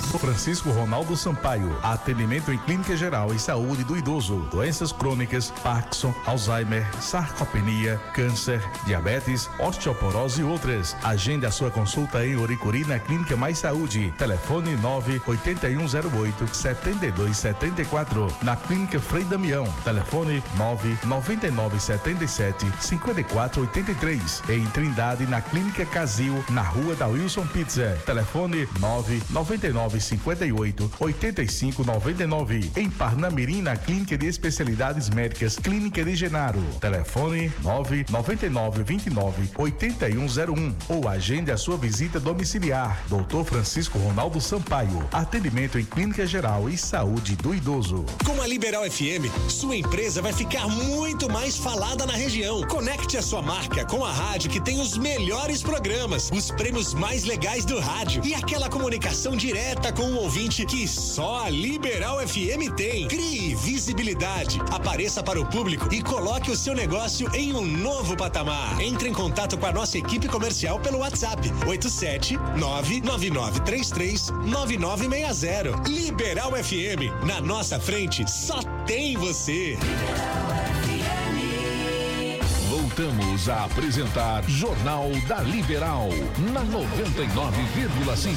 Francisco Ronaldo Sampaio, atendimento em clínica geral e saúde do idoso, doenças crônicas, Parkinson, Alzheimer, sarcopenia, câncer, diabetes, osteoporose e outras. Agende a sua consulta em Oricuri na Clínica Mais Saúde. Telefone 98108-7274. Na Clínica Frei Damião. Telefone 99977-5483. Em Trindade, na Clínica Casil, na Rua da Wilson Pizza. Telefone 99958-8599. Em Parnamirim, na Clínica de Especialidades Médicas Clínica de Genaro. Telefone 99929-8101. Ou agende a sua visita domiciliar. Dr. Francisco Ronaldo Sampaio. Atendimento em Clínica Geral e Saúde do Idoso. Com a Liberal FM, sua empresa vai ficar muito mais falada na região. Conecte a sua marca com a rádio que tem os melhores programas, os prêmios mais legais do rádio e aquela comunicação direta com o ouvinte que só a Liberal FM tem. Crie visibilidade, apareça para o público e coloque o seu negócio em um novo patamar. Entre em contato com a nossa equipe comercial pelo WhatsApp 87999339960. Liberal FM, na nossa frente só tem você. Voltamos a apresentar Jornal da Liberal na 99,5.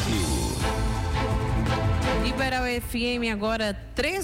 Liberal FM, agora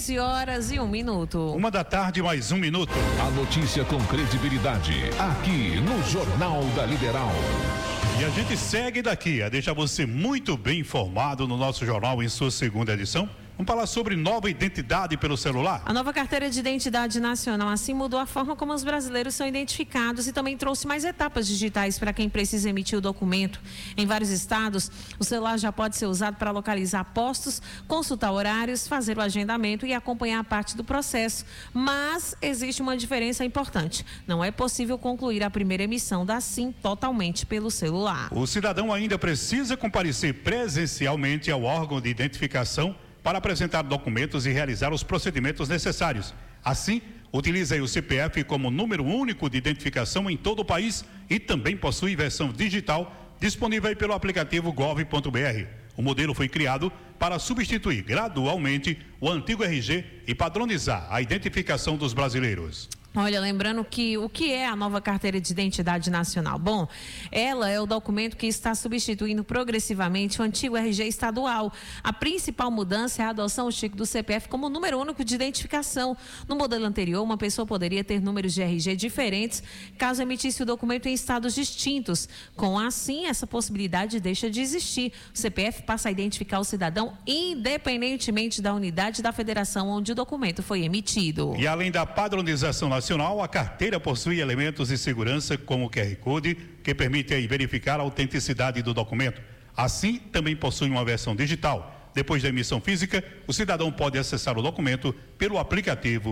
13h01. 1 da tarde, mais 1 minuto. A notícia com credibilidade, aqui no Jornal da Liberal. E a gente segue daqui a deixar você muito bem informado no nosso jornal em sua segunda edição. Vamos falar sobre nova identidade pelo celular. A nova carteira de identidade nacional assim mudou a forma como os brasileiros são identificados e também trouxe mais etapas digitais para quem precisa emitir o documento. Em vários estados, o celular já pode ser usado para localizar postos, consultar horários, fazer o agendamento e acompanhar a parte do processo. Mas existe uma diferença importante. Não é possível concluir a primeira emissão da SIM totalmente pelo celular. O cidadão ainda precisa comparecer presencialmente ao órgão de identificação para apresentar documentos e realizar os procedimentos necessários. Assim, utiliza o CPF como número único de identificação em todo o país e também possui versão digital disponível pelo aplicativo gov.br. O modelo foi criado para substituir gradualmente o antigo RG e padronizar a identificação dos brasileiros. Olha, lembrando que o que é a nova carteira de identidade nacional? Bom, ela é o documento que está substituindo progressivamente o antigo RG estadual. A principal mudança é a adoção do CPF como número único de identificação. No modelo anterior, uma pessoa poderia ter números de RG diferentes caso emitisse o documento em estados distintos. Com assim, essa possibilidade deixa de existir. O CPF passa a identificar o cidadão independentemente da unidade da federação onde o documento foi emitido. E além da padronização nacional, a carteira possui elementos de segurança como o QR Code, que permite aí verificar a autenticidade do documento. Assim, também possui uma versão digital. Depois da emissão física, o cidadão pode acessar o documento pelo aplicativo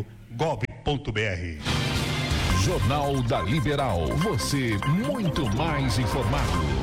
gov.br. Jornal da Liberal, você muito mais informado.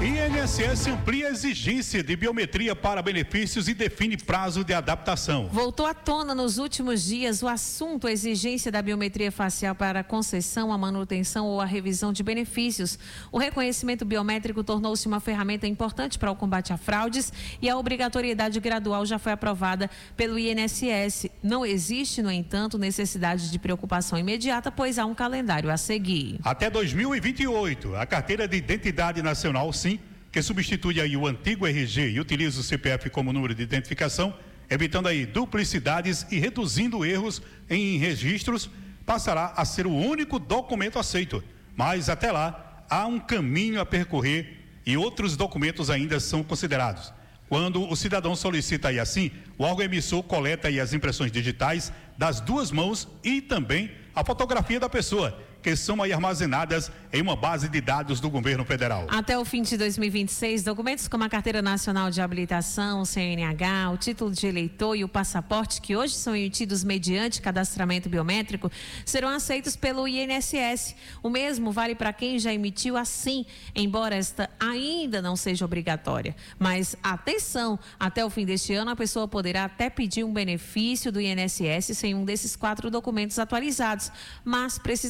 INSS amplia a exigência de biometria para benefícios e define prazo de adaptação. Voltou à tona nos últimos dias o assunto, a exigência da biometria facial para a concessão, a manutenção ou a revisão de benefícios. O reconhecimento biométrico tornou-se uma ferramenta importante para o combate a fraudes e a obrigatoriedade gradual já foi aprovada pelo INSS. Não existe, no entanto, necessidade de preocupação imediata, pois há um calendário a seguir. Até 2028, a carteira de identidade nacional, sim, que substitui aí o antigo RG e utiliza o CPF como número de identificação, evitando aí duplicidades e reduzindo erros em registros, passará a ser o único documento aceito. Mas até lá, há um caminho a percorrer e outros documentos ainda são considerados. Quando o cidadão solicita aí assim, o órgão emissor coleta aí as impressões digitais das duas mãos e também a fotografia da pessoa, que são aí armazenadas em uma base de dados do governo federal. Até o fim de 2026, documentos como a Carteira Nacional de Habilitação, o CNH, o título de eleitor e o passaporte, que hoje são emitidos mediante cadastramento biométrico, serão aceitos pelo INSS. O mesmo vale para quem já emitiu a SIM, embora esta ainda não seja obrigatória. Mas atenção, até o fim deste ano a pessoa poderá até pedir um benefício do INSS sem um desses 4 documentos atualizados, mas precisará regularizar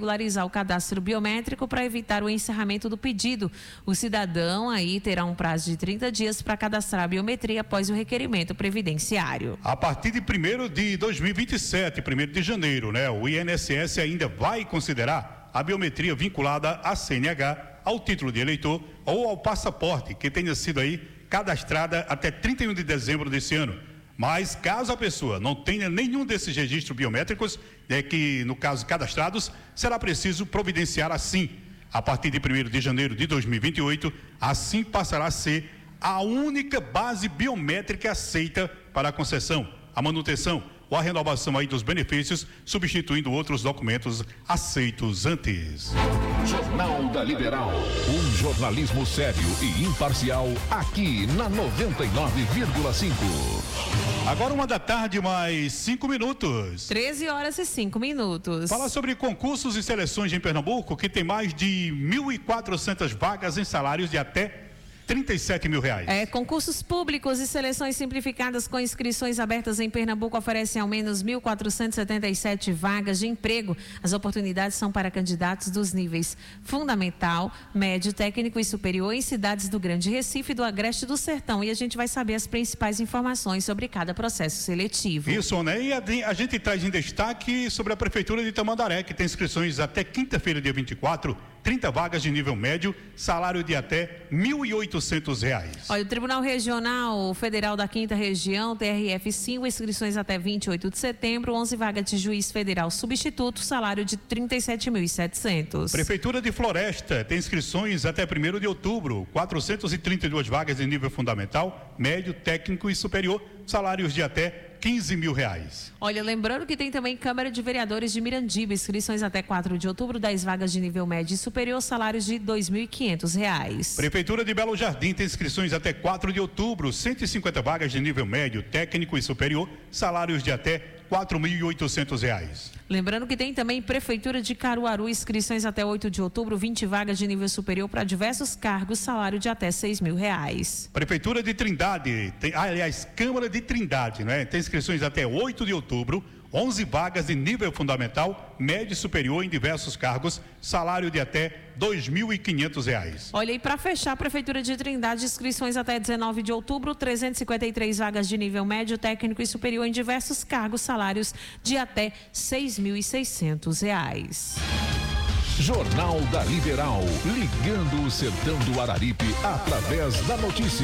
regularizar o cadastro biométrico para evitar o encerramento do pedido. O cidadão aí terá um prazo de 30 dias para cadastrar a biometria após o requerimento previdenciário. A partir de 1º de 2027, 1º de janeiro, né? O INSS ainda vai considerar a biometria vinculada à CNH, ao título de eleitor ou ao passaporte que tenha sido aí cadastrada até 31 de dezembro desse ano. Mas caso a pessoa não tenha nenhum desses registros biométricos, que no caso cadastrados, será preciso providenciar assim. A partir de 1º de janeiro de 2028, assim passará a ser a única base biométrica aceita para a concessão, a manutenção ou a renovação aí dos benefícios, substituindo outros documentos aceitos antes. Jornal da Liberal. Um jornalismo sério e imparcial aqui na 99,5. Agora 1h da tarde, mais 5 minutos. 13 horas e 5 minutos. Falar sobre concursos e seleções em Pernambuco, que tem mais de 1.400 vagas em salários de até R$37 mil. Concursos públicos e seleções simplificadas com inscrições abertas em Pernambuco oferecem ao menos 1.477 vagas de emprego. As oportunidades são para candidatos dos níveis fundamental, médio, técnico e superior em cidades do Grande Recife e do Agreste do Sertão. E a gente vai saber as principais informações sobre cada processo seletivo. Isso, né? E a gente traz em destaque sobre a Prefeitura de Tamandaré, que tem inscrições até quinta-feira, dia 24, 30 vagas de nível médio, salário de até R$1.800. Olha, o Tribunal Regional Federal da 5ª Região, TRF5, inscrições até 28 de setembro, 11 vagas de juiz federal substituto, salário de R$37.700. Prefeitura de Floresta tem inscrições até 1º de outubro, 432 vagas de nível fundamental, médio, técnico e superior, salários de até R$15 mil. Olha, lembrando que tem também Câmara de Vereadores de Mirandiba, inscrições até 4 de outubro, 10 vagas de nível médio e superior, salários de R$2.500. Prefeitura de Belo Jardim tem inscrições até 4 de outubro, 150 vagas de nível médio, técnico e superior, salários de até R$4.800. Lembrando que tem também Prefeitura de Caruaru, inscrições até 8 de outubro, 20 vagas de nível superior para diversos cargos, salário de até R$6 mil. Prefeitura de Trindade, Câmara de Trindade, né? Tem inscrições até 8 de outubro, 11 vagas de nível fundamental, médio e superior em diversos cargos, salário de até R$2.500. Olha, e para fechar, a Prefeitura de Trindade, inscrições até 19 de outubro, 353 vagas de nível médio, técnico e superior em diversos cargos, salários de até R$6.600. Jornal da Liberal, ligando o sertão do Araripe através da notícia.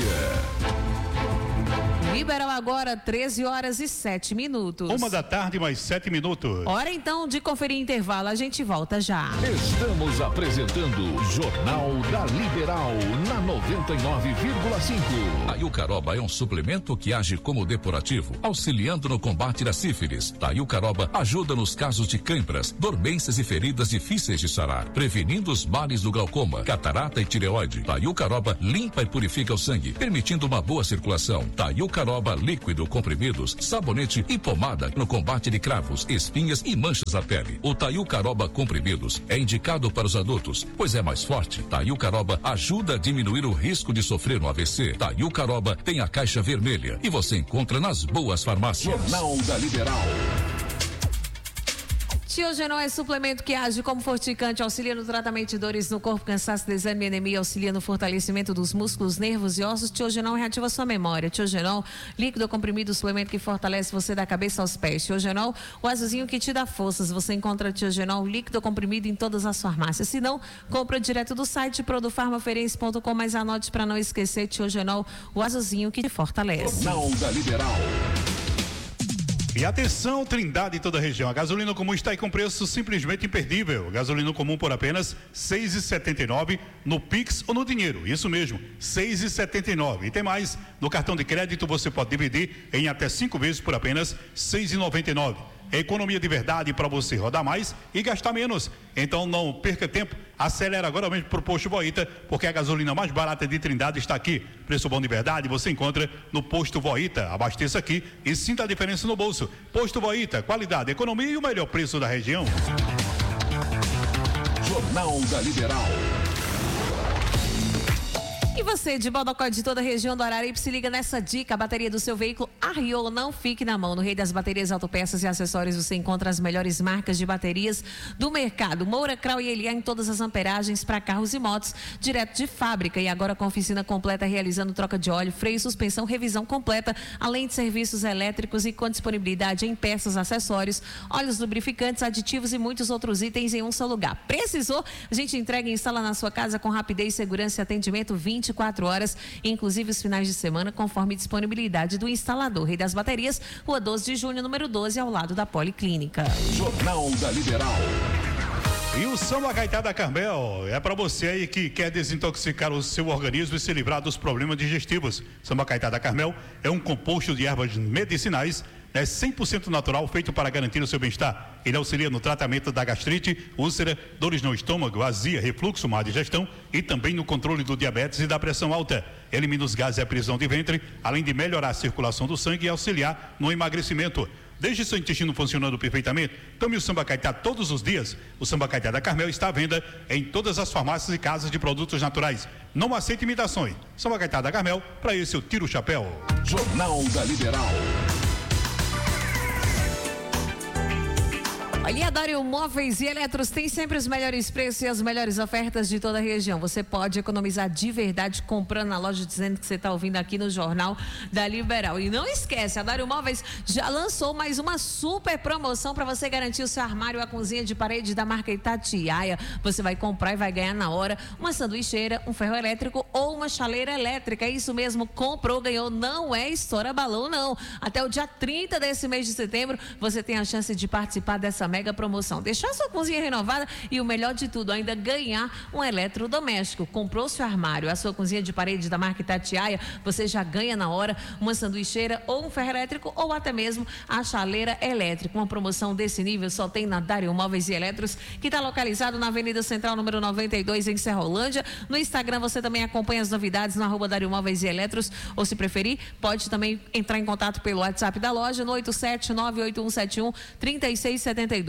Liberal agora, 13 horas e 7 minutos. 1 da tarde, mais 7 minutos. Hora então de conferir intervalo, a gente volta já. Estamos apresentando Jornal da Liberal na 99,5. Taiucaroba é um suplemento que age como depurativo, auxiliando no combate da sífilis. Taiucaroba ajuda nos casos de câimbras, dormências e feridas difíceis de sarar, prevenindo os males do glaucoma, catarata e tireoide. Taiucaroba limpa e purifica o sangue, permitindo uma boa circulação. Taiucaroba líquido, comprimidos, sabonete e pomada no combate de cravos, espinhas e manchas na pele. O Taiucaroba comprimidos é indicado para os adultos, pois é mais forte. Taiucaroba ajuda a diminuir o risco de sofrer um AVC. Taiucaroba tem a caixa vermelha e você encontra nas boas farmácias. Jornal da Liberal. Tiogenol é suplemento que age como fortificante, auxilia no tratamento de dores no corpo, cansaço, desânimo e anemia, auxilia no fortalecimento dos músculos, nervos e ossos. Tiogenol reativa sua memória. Tiogenol, líquido comprimido, suplemento que fortalece você da cabeça aos pés. Tiogenol, o azulzinho que te dá forças. Você encontra Tiogenol líquido comprimido em todas as farmácias. Se não, compra direto do site produfarmaferense.com, mas anote para não esquecer, Tiogenol, o azulzinho que te fortalece. Jornal da Liberal. E atenção, Trindade e toda a região. A gasolina comum está aí com preço simplesmente imperdível. Gasolina comum por apenas R$ 6,79 no Pix ou no dinheiro. Isso mesmo, R$ 6,79. E tem mais, no cartão de crédito você pode dividir em até 5 vezes por apenas R$ 6,99. É economia de verdade para você rodar mais e gastar menos. Então não perca tempo, acelera agora mesmo para o Posto Voita, porque a gasolina mais barata de Trindade está aqui. Preço bom de verdade você encontra no Posto Voita. Abasteça aqui e sinta a diferença no bolso. Posto Voita, qualidade, economia e o melhor preço da região. Jornal da Liberal. E você, de Bodocó, de toda a região do Araripe, se liga nessa dica. A bateria do seu veículo arriou, não fique na mão. No Rei das Baterias, Autopeças e Acessórios, você encontra as melhores marcas de baterias do mercado. Moura, Krau e Eliá em todas as amperagens para carros e motos, direto de fábrica. E agora com oficina completa, realizando troca de óleo, freio, suspensão, revisão completa, além de serviços elétricos e com disponibilidade em peças, acessórios, óleos lubrificantes, aditivos e muitos outros itens em um só lugar. Precisou? A gente entrega e instala na sua casa com rapidez, segurança e atendimento 24 horas, inclusive os finais de semana, conforme disponibilidade do instalador. Rei das Baterias, Rua 12 de Junho, número 12, ao lado da Policlínica. Jornal da Liberal. E o Samba Caetá Carmel é para você aí que quer desintoxicar o seu organismo e se livrar dos problemas digestivos. Samba Caetá Carmel é um composto de ervas medicinais, 100% natural, feito para garantir o seu bem-estar. Ele auxilia no tratamento da gastrite, úlcera, dores no estômago, azia, refluxo, má digestão e também no controle do diabetes e da pressão alta. Elimina os gases e a prisão de ventre, além de melhorar a circulação do sangue e auxiliar no emagrecimento. Desde seu intestino funcionando perfeitamente, tome o Samba Caetá todos os dias. O Samba Caetá Carmel está à venda em todas as farmácias e casas de produtos naturais. Não aceite imitações. Samba Caetá Carmel, para esse eu tiro o chapéu. Jornal da Liberal. Olha, a Dário Móveis e Eletros tem sempre os melhores preços e as melhores ofertas de toda a região. Você pode economizar de verdade comprando na loja, dizendo que você está ouvindo aqui no Jornal da Liberal. E não esquece, a Dário Móveis já lançou mais uma super promoção para você garantir o seu armário, a cozinha de parede da marca Itatiaia. Você vai comprar e vai ganhar na hora uma sanduicheira, um ferro elétrico ou uma chaleira elétrica. É isso mesmo, comprou, ganhou, não é estoura balão não. Até o dia 30 desse mês de setembro, você tem a chance de participar dessa mega promoção, deixar sua cozinha renovada e o melhor de tudo, ainda ganhar um eletrodoméstico. Comprou seu armário, a sua cozinha de parede da marca Itatiaia, você já ganha na hora uma sanduicheira ou um ferro elétrico ou até mesmo a chaleira elétrica. Uma promoção desse nível só tem na Dário Móveis e Eletros, que está localizado na Avenida Central, número 92, em Serrolândia. No Instagram você também acompanha as novidades no @Dário Móveis e Eletros, ou se preferir, pode também entrar em contato pelo WhatsApp da loja no 87-98171-3672.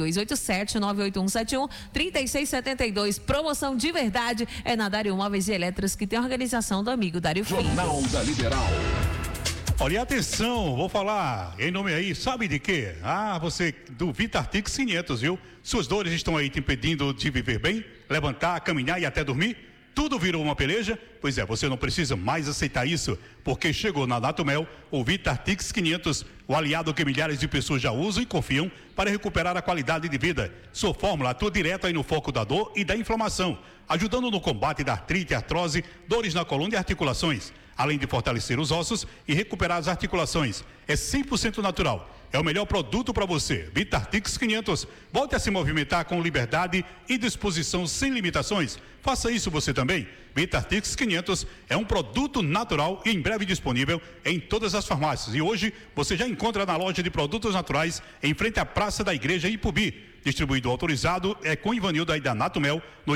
87-98171-3672. Promoção de verdade é na Dário Móveis e Eletros, que tem a organização do amigo Dário Filho. Jornal da Liberal. Olha, atenção, vou falar em nome aí, sabe de quê? Você do Vitartix 500, viu? Suas dores estão aí te impedindo de viver bem, levantar, caminhar e até dormir? Tudo virou uma peleja? Pois é, você não precisa mais aceitar isso, porque chegou na Natumel o Vitartix 500, o aliado que milhares de pessoas já usam e confiam para recuperar a qualidade de vida. Sua fórmula atua direto aí no foco da dor e da inflamação, ajudando no combate da artrite, artrose, dores na coluna e articulações, além de fortalecer os ossos e recuperar as articulações. É 100% natural. É o melhor produto para você. Vitartix 500. Volte a se movimentar com liberdade e disposição sem limitações. Faça isso você também. Vitartix 500 é um produto natural e em breve disponível em todas as farmácias. E hoje você já encontra na loja de produtos naturais em frente à Praça da Igreja Ipubi. Distribuído autorizado é com Ivanildo aí da Natumel no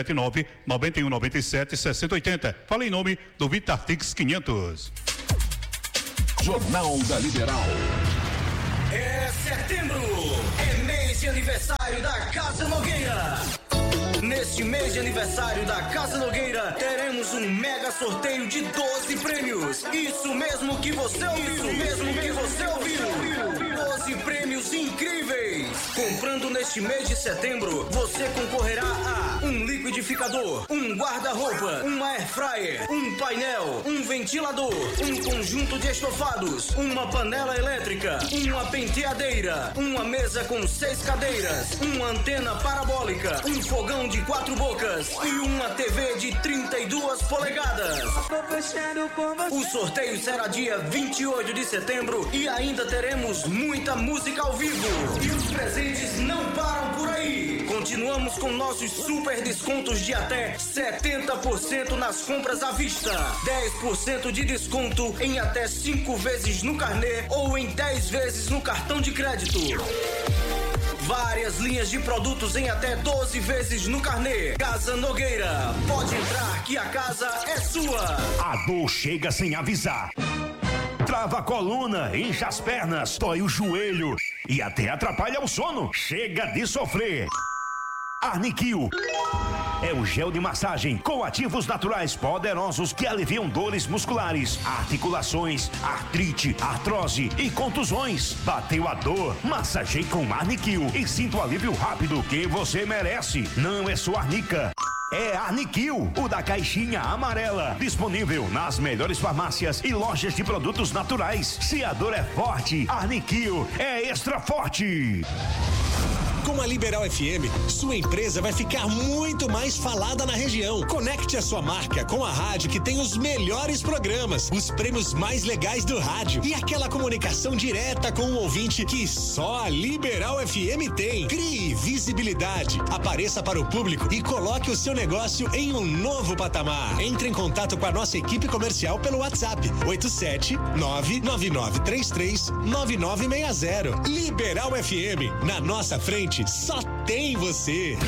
879-9197-6080. Fala em nome do Vitartix 500. Jornal da Liberal. É setembro, é mês de aniversário da Casa Nogueira. Neste mês de aniversário da Casa Nogueira, teremos um mega sorteio de 12 prêmios. Isso mesmo que você ouviu. 12 prêmios incríveis. Comprando neste mês de setembro, você concorrerá a um liquidificador, um guarda-roupa, uma air fryer, um painel, um ventilador, um conjunto de estofados, uma panela elétrica, uma penteadeira, uma mesa com 6 cadeiras, uma antena parabólica, um fogão de 4 bocas e uma TV de 32 polegadas. O sorteio será dia 28 de setembro e ainda teremos muita música ao vivo. E os presentes não param por aí. Continuamos com nossos super descontos de até 70% nas compras à vista, 10% de desconto em até 5 vezes no carnê ou em 10 vezes no cartão de crédito. Várias linhas de produtos em até 12 vezes no carnê. Casa Nogueira, pode entrar que a casa é sua. A dor chega sem avisar. Trava a coluna, incha as pernas, dói o joelho e até atrapalha o sono. Chega de sofrer. Arniquil. é o gel de massagem com ativos naturais poderosos que aliviam dores musculares, articulações, artrite, artrose e contusões. Bateu a dor? Massageie com Arniquil e sinta o alívio rápido que você merece. Não é só Arnica. É Arniquil, o da caixinha amarela, disponível nas melhores farmácias e lojas de produtos naturais. Se a dor é forte, Arniquil é extra forte. Com a Liberal FM, sua empresa vai ficar muito mais falada na região. Conecte a sua marca com a rádio que tem os melhores programas, os prêmios mais legais do rádio e aquela comunicação direta com o ouvinte que só a Liberal FM tem. Crie visibilidade, apareça para o público e coloque o seu negócio em um novo patamar. Entre em contato com a nossa equipe comercial pelo WhatsApp 87999339960. Liberal FM, na nossa frente só tem você.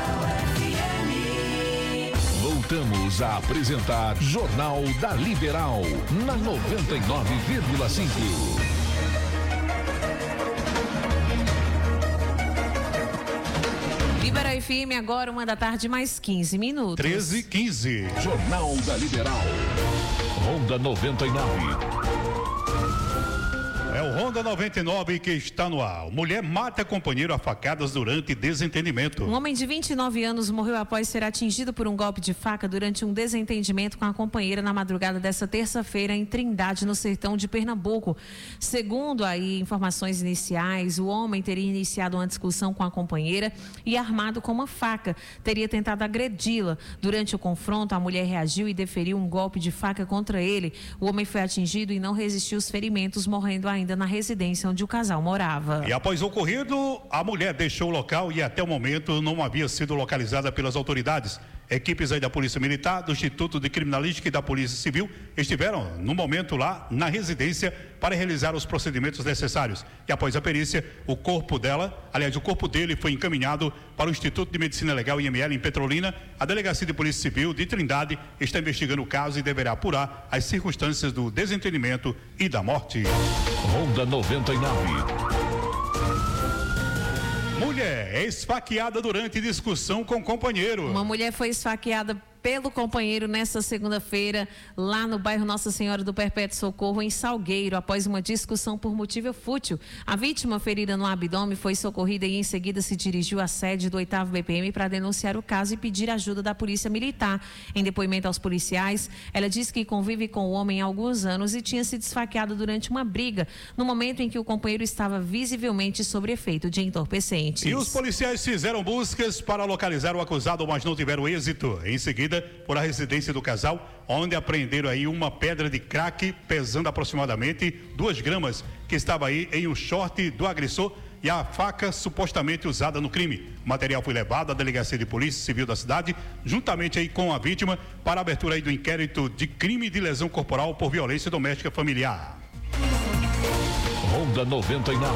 Voltamos a apresentar Jornal da Liberal na 99,5. Liberal FM, agora 1h da tarde, mais 15 minutos. 13h15. Jornal da Liberal. Ronda 99. É o Ronda 99 que está no ar. Mulher mata companheiro a facadas durante desentendimento. Um homem de 29 anos morreu após ser atingido por um golpe de faca durante um desentendimento com a companheira na madrugada desta terça-feira em Trindade, no sertão de Pernambuco. Segundo aí informações iniciais, o homem teria iniciado uma discussão com a companheira e, armado com uma faca, teria tentado agredi-la. Durante o confronto, a mulher reagiu e deferiu um golpe de faca contra ele. O homem foi atingido e não resistiu aos ferimentos, morrendo ainda na residência onde o casal morava. E após o ocorrido, a mulher deixou o local e até o momento não havia sido localizada pelas autoridades. Equipes aí da Polícia Militar, do Instituto de Criminalística e da Polícia Civil estiveram no momento lá na residência para realizar os procedimentos necessários. E após a perícia, o corpo dele foi encaminhado para o Instituto de Medicina Legal IML em Petrolina. A Delegacia de Polícia Civil de Trindade está investigando o caso e deverá apurar as circunstâncias do desentendimento e da morte. Ronda 99. Mulher é esfaqueada durante discussão com companheiro. Uma mulher foi esfaqueada pelo companheiro nesta segunda-feira, lá no bairro Nossa Senhora do Perpétuo Socorro, em Salgueiro, após uma discussão por motivo fútil. A vítima, ferida no abdômen, foi socorrida e em seguida se dirigiu à sede do 8º BPM para denunciar o caso e pedir ajuda da Polícia Militar. Em depoimento aos policiais, ela disse que convive com o homem há alguns anos e tinha sido esfaqueada durante uma briga, no momento em que o companheiro estava visivelmente sob efeito de entorpecentes. E os policiais fizeram buscas para localizar o acusado, mas não tiveram êxito. Em seguida, por a residência do casal, onde apreenderam aí uma pedra de crack pesando aproximadamente 2 gramas, que estava aí em um short do agressor, e a faca supostamente usada no crime. O material foi levado à Delegacia de Polícia Civil da cidade, juntamente aí com a vítima, para a abertura aí do inquérito de crime de lesão corporal por violência doméstica familiar. Ronda 99.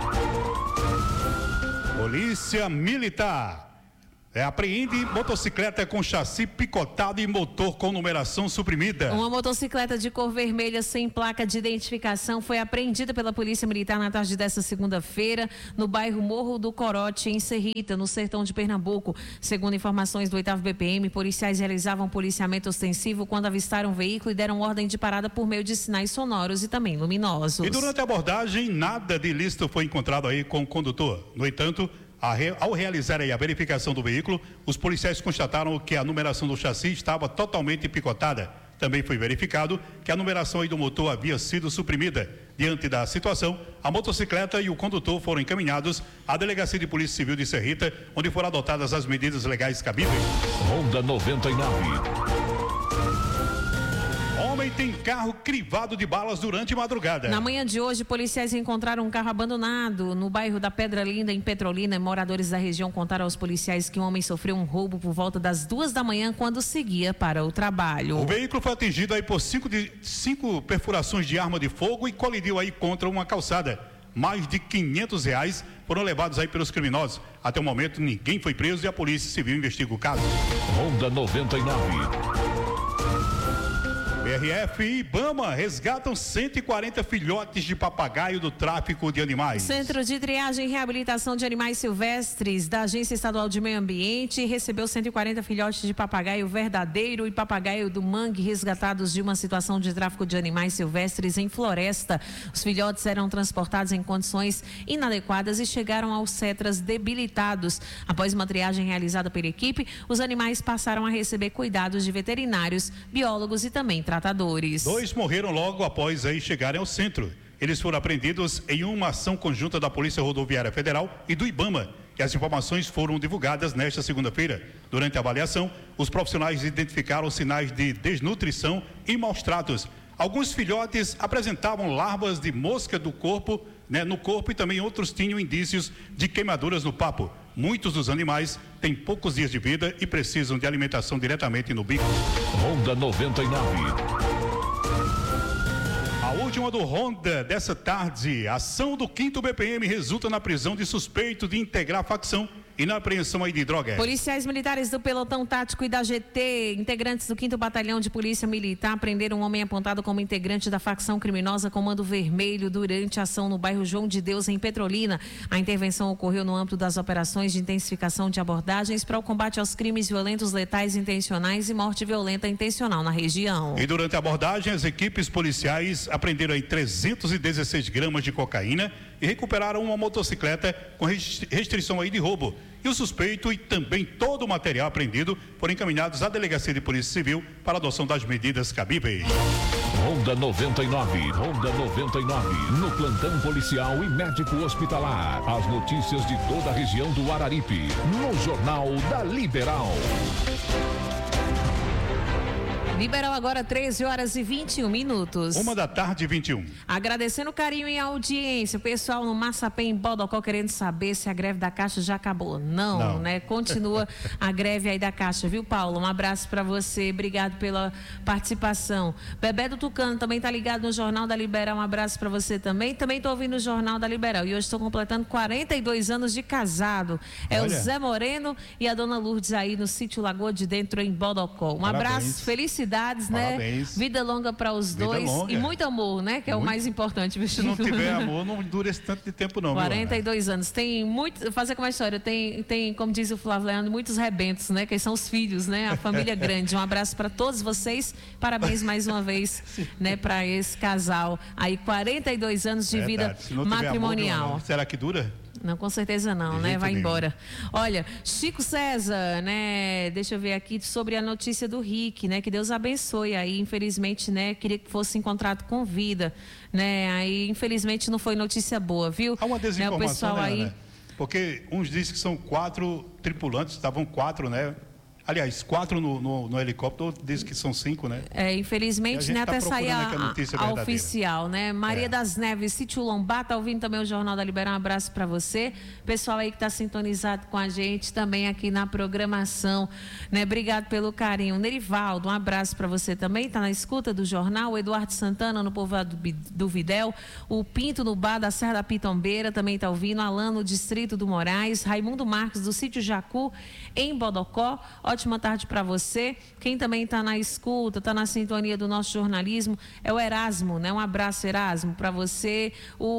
Polícia Militar apreende motocicleta com chassi picotado e motor com numeração suprimida. Uma motocicleta de cor vermelha sem placa de identificação foi apreendida pela Polícia Militar na tarde desta segunda-feira no bairro Morro do Corote, em Serrita, no sertão de Pernambuco. Segundo informações do 8º BPM, policiais realizavam policiamento ostensivo quando avistaram o veículo e deram ordem de parada por meio de sinais sonoros e também luminosos. E durante a abordagem, nada de ilícito foi encontrado aí com o condutor. No entanto, ao realizar aí a verificação do veículo, os policiais constataram que a numeração do chassi estava totalmente picotada. Também foi verificado que a numeração aí do motor havia sido suprimida. Diante da situação, a motocicleta e o condutor foram encaminhados à Delegacia de Polícia Civil de Serrita, onde foram adotadas as medidas legais cabíveis. Ronda 99. Homem tem carro crivado de balas durante madrugada. Na manhã de hoje, policiais encontraram um carro abandonado no bairro da Pedra Linda, em Petrolina. Moradores da região contaram aos policiais que um homem sofreu um roubo por volta das 2 da manhã quando seguia para o trabalho. O veículo foi atingido aí por 5 perfurações de arma de fogo e colidiu aí contra uma calçada. Mais de R$500 foram levados aí pelos criminosos. Até o momento, ninguém foi preso e a Polícia Civil investiga o caso. Ronda 99. PRF e IBAMA resgatam 140 filhotes de papagaio do tráfico de animais. Centro de Triagem e Reabilitação de Animais Silvestres da Agência Estadual de Meio Ambiente recebeu 140 filhotes de papagaio verdadeiro e papagaio do mangue resgatados de uma situação de tráfico de animais silvestres em floresta. Os filhotes eram transportados em condições inadequadas e chegaram aos cetras debilitados. Após uma triagem realizada pela equipe, os animais passaram a receber cuidados de veterinários, biólogos e também tratadores. 2 morreram logo após aí chegarem ao centro. Eles foram apreendidos em uma ação conjunta da Polícia Rodoviária Federal e do IBAMA. E as informações foram divulgadas nesta segunda-feira. Durante a avaliação, os profissionais identificaram sinais de desnutrição e maus tratos. Alguns filhotes apresentavam larvas de mosca no corpo e também outros tinham indícios de queimaduras no papo. Muitos dos animais têm poucos dias de vida e precisam de alimentação diretamente no bico. Ronda 99. A última do Ronda dessa tarde, a ação do 5º BPM resulta na prisão de suspeito de integrar a facção e na apreensão aí de drogas. Policiais militares do Pelotão Tático e da GT, integrantes do 5º Batalhão de Polícia Militar, prenderam um homem apontado como integrante da facção criminosa Comando Vermelho durante a ação no bairro João de Deus, em Petrolina. A intervenção ocorreu no âmbito das operações de intensificação de abordagens para o combate aos crimes violentos letais intencionais e morte violenta intencional na região. E durante a abordagem, as equipes policiais apreenderam aí 316 gramas de cocaína e recuperaram uma motocicleta com restrição aí de roubo. E o suspeito e também todo o material apreendido foram encaminhados à Delegacia de Polícia Civil para a adoção das medidas cabíveis. Ronda 99. Ronda 99. No plantão policial e médico hospitalar. As notícias de toda a região do Araripe. No Jornal da Liberal. Liberal agora 13 horas e 21 minutos. 1h21. Agradecendo o carinho e a audiência. O pessoal no Massapé, em Bodocó, querendo saber se a greve da Caixa já acabou. Não, né? Continua a greve aí da Caixa, viu, Paulo? Um abraço para você. Obrigado pela participação. Bebé do Tucano também tá ligado no Jornal da Liberal. Um abraço para você também. Também tô ouvindo o Jornal da Liberal. E hoje estou completando 42 anos de casado. Olha. O Zé Moreno e a dona Lourdes aí no sítio Lagoa de Dentro, em Bodocó. Um abraço, felicidades, né? Vida longa para os dois e muito amor, né? Que é o mais importante. Se não tiver amor, não dura esse tanto de tempo não. 42 anos. Tem muito, fazer como a história, tem, como diz o Flávio Leandro, muitos rebentos, né? Que são os filhos, né? A família grande. Um abraço para todos vocês. Parabéns mais uma vez, né? Para esse casal aí, 42 anos de vida matrimonial. Amor, será que dura? Não, com certeza não, né? Vai embora. Olha, Chico César, né? Deixa eu ver aqui sobre a notícia do Rick, né? Que Deus abençoe aí. Infelizmente, né? Queria que fosse encontrado com vida, né? Aí, infelizmente, não foi notícia boa, viu? Há uma desinformação, né? O pessoal aí... né? Porque uns dizem que são 4 tripulantes, estavam 4, né? Aliás, 4 no helicóptero, diz que são 5, né? Infelizmente, né? Até sair a oficial, né? Maria das Neves, Sítio Lombá, tá ouvindo também o Jornal da Liberal, um abraço para você. Pessoal aí que tá sintonizado com a gente também aqui na programação, né? Obrigado pelo carinho. Nerivaldo, um abraço para você também, tá na escuta do jornal. O Eduardo Santana, no povoado do Videl. O Pinto, no bar da Serra da Pitombeira, também tá ouvindo. Alan, no distrito do Moraes. Raimundo Marques, do Sítio Jacu, em Bodocó. Ótima tarde para você. Quem também está na escuta, está na sintonia do nosso jornalismo, é o Erasmo, né? Um abraço, Erasmo, para você.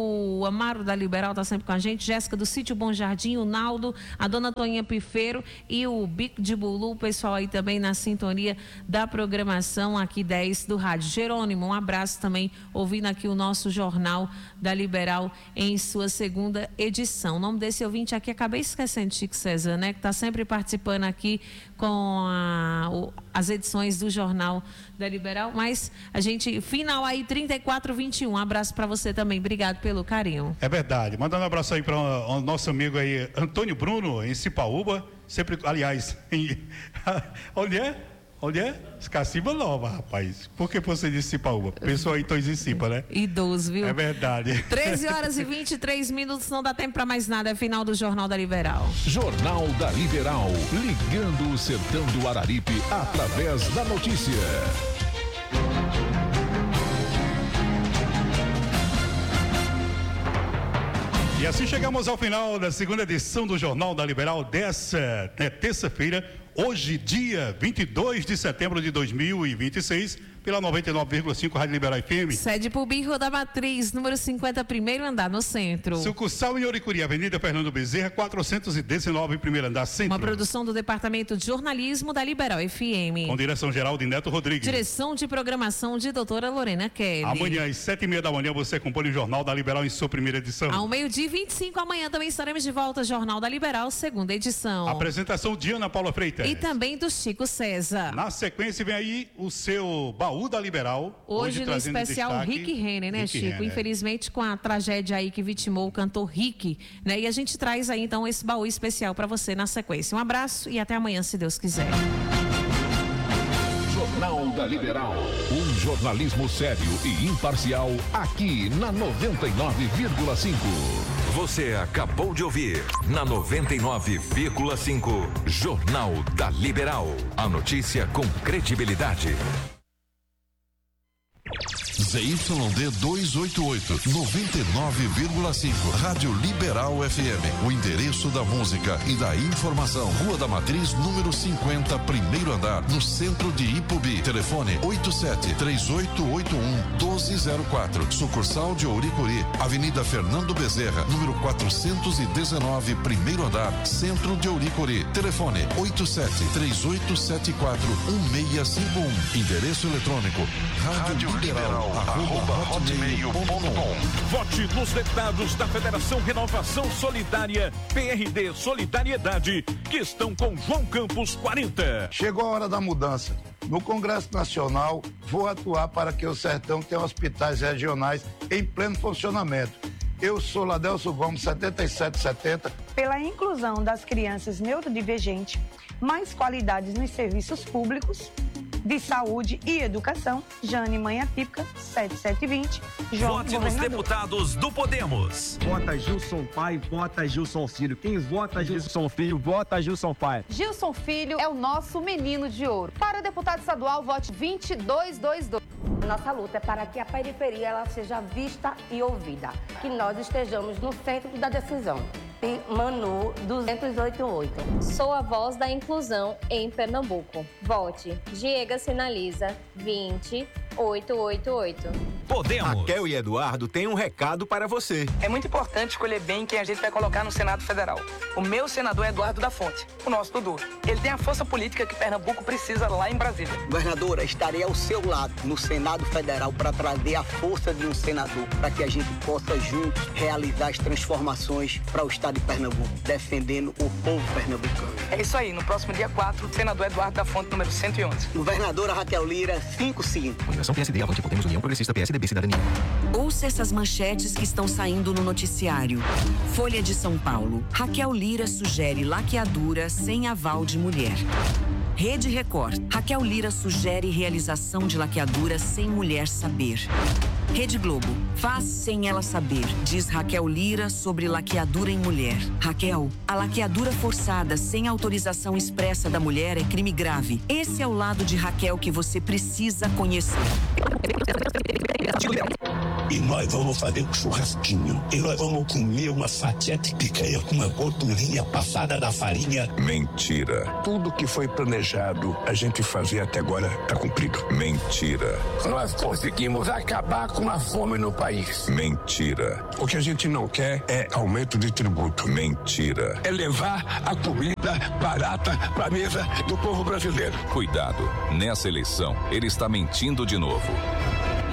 O Amaro da Liberal está sempre com a gente. Jéssica do Sítio Bom Jardim, o Naldo, a dona Toninha Pifeiro e o Bico de Bulu, o pessoal aí também na sintonia da programação aqui 10 do rádio. Jerônimo, um abraço também, ouvindo aqui o nosso Jornal da Liberal em sua segunda edição. O nome desse ouvinte aqui, acabei esquecendo, Chico César, né? Que está sempre participando aqui com as edições do Jornal da Liberal, mas a gente, final aí 3421, um abraço para você também, obrigado pelo carinho. É verdade, mandando um abraço aí para o nosso amigo aí, Antônio Bruno, em Cipaúba, sempre, aliás, onde é? Caciba Nova, rapaz. Por que você disse Cipaúba? Pessoal aí, em Cipa, né? Idoso, viu? É verdade. 13 horas e 23 minutos, não dá tempo para mais nada, é final do Jornal da Liberal. Jornal da Liberal, ligando o sertão do Araripe através da notícia. E assim chegamos ao final da segunda edição do Jornal da Liberal dessa terça-feira, hoje, dia 22 de setembro de 2026. pela 99,5 Rádio Liberal FM. Sede Pubi, Rua da Matriz, número 50, primeiro andar, no centro. Sucursal em Oricuri, Avenida Fernando Bezerra, 419, primeiro andar, centro. Uma produção do Departamento de Jornalismo da Liberal FM. Com direção geral de Neto Rodrigues. Direção de programação de doutora Lorena Kelly. Amanhã, às 7h30 da manhã, você acompanha o Jornal da Liberal em sua primeira edição. Ao 12h25, amanhã também estaremos de volta, Jornal da Liberal, segunda edição. Apresentação de Ana Paula Freitas. E também do Chico César. Na sequência, vem aí o seu Baú da Liberal. Hoje no especial Rick Renner, né, Chico? Renner. Infelizmente, com a tragédia aí que vitimou o cantor Rick, né? E a gente traz aí, então, esse baú especial para você na sequência. Um abraço e até amanhã, se Deus quiser. Jornal da Liberal. Um jornalismo sério e imparcial aqui na 99,5. Você acabou de ouvir na 99,5 Jornal da Liberal. A notícia com credibilidade. ZYD 288, 99,5. Rádio Liberal FM. O endereço da música e da informação. Rua da Matriz, número 50, primeiro andar, no centro de Ipubi. Telefone 87-3881-1204. Sucursal de Ouricuri. Avenida Fernando Bezerra, número 419, primeiro andar, centro de Ouricuri. Telefone 87-3874-1651. Endereço eletrônico Rádio Liberal@hotmail.com. Vote nos deputados da Federação Renovação Solidária, PRD Solidariedade, que estão com João Campos 40. Chegou a hora da mudança. No Congresso Nacional, vou atuar para que o Sertão tenha hospitais regionais em pleno funcionamento. Eu sou Ladelso Gomes, 7770. Pela inclusão das crianças neurodivergentes, mais qualidades nos serviços públicos de saúde e educação, Jane Manha Típica, 7720, João Vote nos deputados do Podemos. Vota Gilson Pai, vota Gilson Filho. Quem vota Gilson Filho, vota Gilson Pai. Gilson Filho é o nosso menino de ouro. Para o deputado estadual, vote 2222. Nossa luta é para que a periferia ela seja vista e ouvida, que nós estejamos no centro da decisão. Manu 288. Sou a voz da inclusão em Pernambuco. Vote Diego Sinaliza 20888. Podemos. Raquel e Eduardo têm um recado para você. É muito importante escolher bem quem a gente vai colocar no Senado Federal. O meu senador é Eduardo da Fonte, o nosso Dudu. Ele tem a força política que Pernambuco precisa lá em Brasília. Governadora, estarei ao seu lado no Senado Federal para trazer a força de um senador, para que a gente possa juntos realizar as transformações para o estado de Pernambuco, defendendo o povo pernambucano. É isso aí, no próximo dia 4, senador Eduardo da Fonte, número 111. Governadora Raquel Lira, 55. União PSD, Avante, Podemos, União Progressista, PSDB, Cidadania. Ouça essas manchetes que estão saindo no noticiário. Folha de São Paulo. Raquel Lira sugere laqueadura sem aval de mulher. Rede Record. Raquel Lira sugere realização de laqueadura sem mulher saber. Rede Globo. Faz sem ela saber, diz Raquel Lira sobre laqueadura em mulher. Raquel, a laqueadura forçada sem autorização expressa da mulher é crime grave. Esse é o lado de Raquel que você precisa conhecer. E nós vamos fazer um churrasquinho. E nós vamos comer uma fatia de picanha com uma gordurinha passada da farinha. Mentira. Tudo que foi planejado a gente fazer até agora está cumprido. Mentira. Nós conseguimos acabar com a fome no país. Mentira. O que a gente não quer é aumento de tributo. Mentira. É levar a comida barata para a mesa do povo brasileiro. Cuidado, nessa eleição ele está mentindo de novo.